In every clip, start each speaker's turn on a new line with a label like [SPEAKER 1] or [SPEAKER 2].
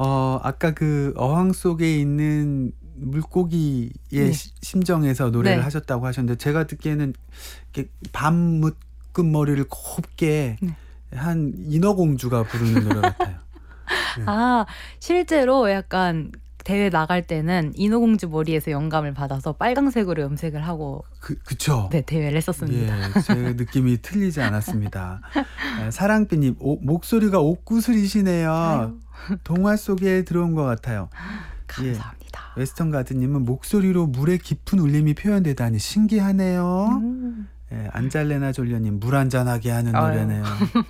[SPEAKER 1] 아까 그 어항 속에 있는 물고기의
[SPEAKER 2] 네.
[SPEAKER 1] 심정에서 노래를
[SPEAKER 2] 네.
[SPEAKER 1] 하셨다고 하셨는데 제가 듣기에는 이렇게 밤 묶은 머리를 곱게
[SPEAKER 2] 네.
[SPEAKER 1] 한 인어공주가 부르는 노래 같아요. 네.
[SPEAKER 2] 아, 실제로 약간 대회 나갈 때는 인어공주 머리에서 영감을 받아서 빨강색으로 염색을 하고
[SPEAKER 1] 그쵸?
[SPEAKER 2] 네, 대회를 했었습니다.
[SPEAKER 1] 예, 제 느낌이 틀리지 않았습니다. 사랑비님, 목소리가 옥구슬이시네요.
[SPEAKER 2] 아유.
[SPEAKER 1] 동화 속에 들어온 것 같아요.
[SPEAKER 2] 감사합니다.
[SPEAKER 1] 웨스턴 가드님은 목소리로 물의 깊은 울림이 표현되다니 신기하네요. 안잘레나 졸려님, 물 한잔하게 하는
[SPEAKER 2] 아유.
[SPEAKER 1] 노래네요.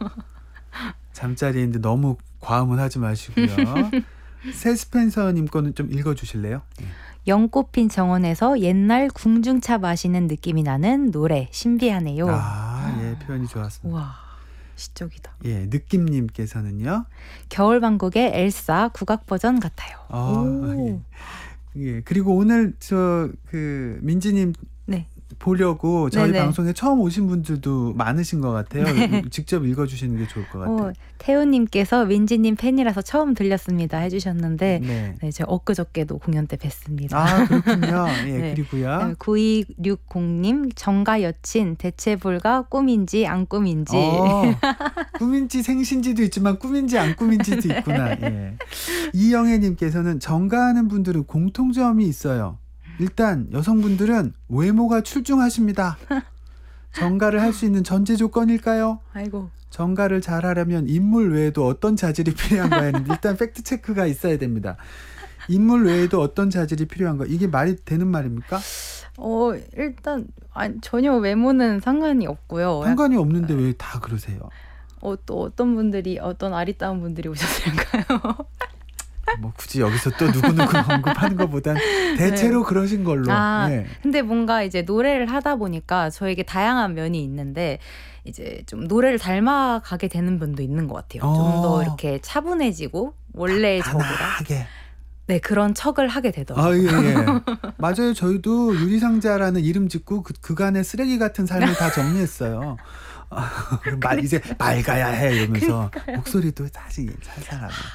[SPEAKER 1] 잠자리인데 너무 과음은 하지 마시고요. 세스펜서님 거는 좀 읽어주실래요?
[SPEAKER 2] 연꽃핀 정원에서 옛날 궁중차 마시는 느낌이 나는 노래 신비하네요.
[SPEAKER 1] 예, 표현이 좋았습니다.
[SPEAKER 2] 우와, 시적이다.
[SPEAKER 1] 예, 느낌님께서는요?
[SPEAKER 2] 겨울왕국의 엘사 국악 버전 같아요.
[SPEAKER 1] 예, 그리고 오늘 민지님
[SPEAKER 2] 네.
[SPEAKER 1] 보려고 저희
[SPEAKER 2] 네네.
[SPEAKER 1] 방송에 처음 오신 분들도 많으신 것 같아요.
[SPEAKER 2] 네.
[SPEAKER 1] 직접 읽어주시는 게 좋을 것 같아요.
[SPEAKER 2] 태우님께서 민지님 팬이라서 처음 들렸습니다 해주셨는데
[SPEAKER 1] 네.
[SPEAKER 2] 제가 엊그저께도 공연 때 뵀습니다.
[SPEAKER 1] 아, 그렇군요. 예,
[SPEAKER 2] 네.
[SPEAKER 1] 그리고요.
[SPEAKER 2] 9260님 정가 여친 대체 불가 꿈인지 안 꿈인지.
[SPEAKER 1] 꿈인지 생신지도 있지만 꿈인지 안 꿈인지도 있구나. 예. 이영애님께서는 정가하는 분들은 공통점이 있어요. 일단 여성분들은 외모가 출중하십니다. 정가를 할 수 있는 전제 조건일까요?
[SPEAKER 2] 아이고.
[SPEAKER 1] 정가를 잘하려면 인물 외에도 어떤 자질이 필요한가에는 일단 팩트 체크가 있어야 됩니다. 인물 외에도 어떤 자질이 필요한가? 이게 말이 되는 말입니까?
[SPEAKER 2] 일단 전혀 외모는 상관이 없고요.
[SPEAKER 1] 상관이 없는데 왜 다 그러세요?
[SPEAKER 2] 또 어떤 분들이 어떤 아리따운 분들이 오셨을까요?
[SPEAKER 1] 뭐 굳이 여기서 또 누구누구 언급하는 것보단 대체로 그러신 걸로. 네.
[SPEAKER 2] 근데 뭔가 이제 노래를 하다 보니까 저에게 다양한 면이 있는데 이제 좀 노래를 닮아가게 되는 분도 있는 것 같아요. 좀 더 이렇게 차분해지고 원래의 저보다. 네, 그런 척을 하게 되더라고요.
[SPEAKER 1] 예. 맞아요. 저희도 유리상자라는 이름 짓고 그간의 쓰레기 같은 삶을 다 정리했어요. 이제 맑아야 해 이러면서 목소리도 사실 살살하고.